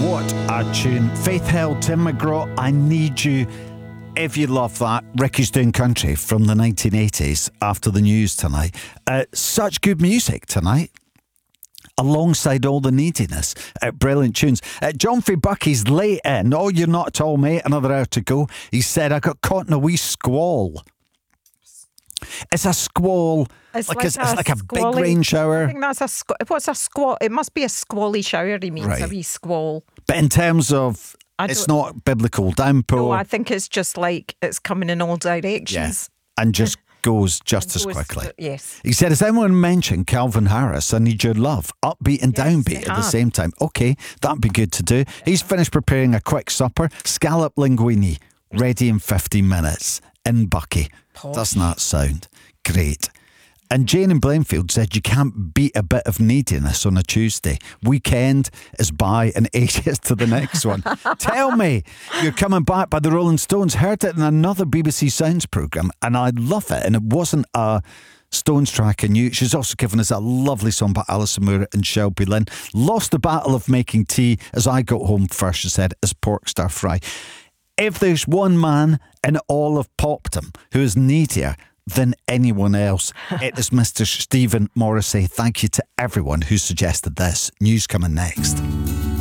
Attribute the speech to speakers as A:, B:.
A: What a tune. Faith Hill, Tim McGraw, I Need You. If you love that, Ricky's Doing Country from the 1980s after the news tonight. Such good music tonight, alongside all the neediness. Brilliant tunes. John F. Bucky's late in. Oh, you're not at all, mate. Another hour to go. He said, I got caught in a wee squall. It's a squall. It's like a big rain shower.
B: I think that's what's a squall? It must be a squally shower, he means,
A: Right.
B: a wee squall.
A: But in terms of, it's not biblical downpour.
B: No, I think it's just like it's coming in all directions.
A: Yeah, and just goes just as quickly.
B: Yes.
A: He said, has anyone mentioned Calvin Harris, I Need Your Love? Upbeat and downbeat at the same time. Okay, that'd be good to do. He's finished preparing a quick supper. Scallop linguine, ready in 15 minutes. In Bucky.
B: Posh.
A: Doesn't that sound great? And Jane in Blainfield said you can't beat a bit of neediness on a Tuesday. Weekend is by and ages to the next one. Tell me, you're coming back by the Rolling Stones. Heard it in another BBC Sounds programme and I love it. And it wasn't a Stones track I knew. She's also given us a lovely song by Alison Moore and Shelby Lynn. Lost the battle of making tea as I got home first, she said, as pork stir fry. If there's one man in all of popdom who is needier than anyone else, it is Mr. Stephen Morrissey. Thank you to everyone who suggested this. News coming next.